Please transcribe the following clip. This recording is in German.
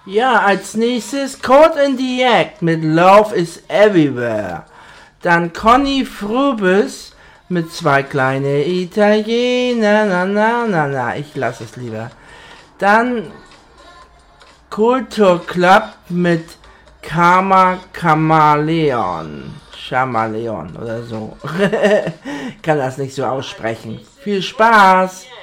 Ja, als nächstes Caught in the Act mit Love is Everywhere. Dann Conny Frobes mit zwei kleine Italiener. Na. Ich lasse es lieber. Dann Kultur Club mit Chameleon oder so. Kann das nicht so aussprechen. Viel Spaß!